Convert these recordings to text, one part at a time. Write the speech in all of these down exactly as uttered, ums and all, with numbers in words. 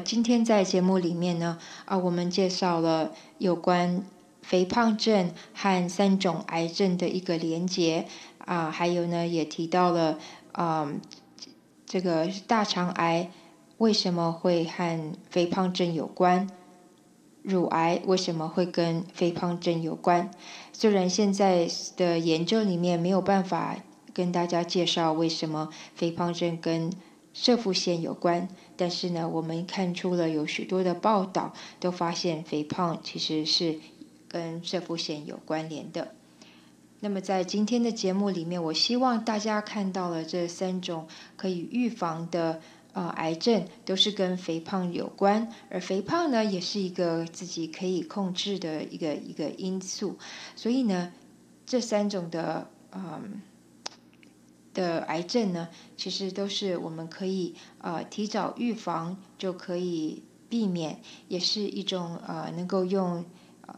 今天在节目里面呢，啊，我们介绍了有关肥胖症和三种癌症的一个连结啊，还有呢也提到了啊，这个大肠癌为什么会和肥胖症有关，乳癌为什么会跟肥胖症有关。虽然现在的研究里面没有办法跟大家介绍为什么肥胖症跟攝護腺有关，但是呢，我们看出了有许多的报道都发现肥胖其实是跟攝護腺有关联的。那么在今天的节目里面，我希望大家看到了这三种可以预防的呃癌症都是跟肥胖有关，而肥胖呢也是一个自己可以控制的一个一个因素，所以呢这三种的嗯的癌症呢，其实都是我们可以呃提早预防就可以避免，也是一种呃能够用呃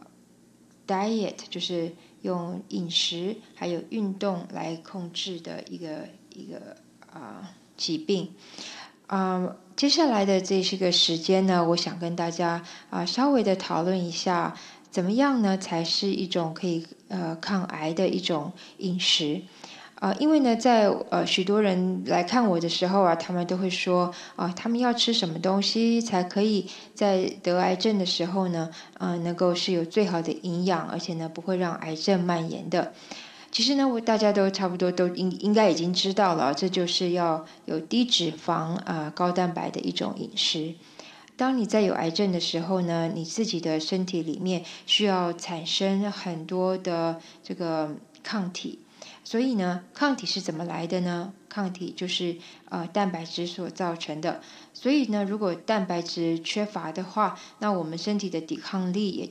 diet 就是用饮食还有运动来控制的一个一个啊、呃、疾病。啊、呃，接下来的这是个时间呢，我想跟大家啊、呃、稍微的讨论一下，怎么样呢才是一种可以呃抗癌的一种饮食。啊、呃，因为呢，在呃许多人来看我的时候啊，他们都会说啊、呃，他们要吃什么东西才可以在得癌症的时候呢，呃，能够是有最好的营养，而且呢不会让癌症蔓延的。其实呢，我大家都差不多都应应该已经知道了，这就是要有低脂肪啊、呃、高蛋白的一种饮食。当你在有癌症的时候呢，你自己的身体里面需要产生很多的这个抗体。所以呢，抗体是怎么来的呢？抗体就是呃蛋白质所造成的。所以呢，如果蛋白质缺乏的话，那我们身体的抵抗力也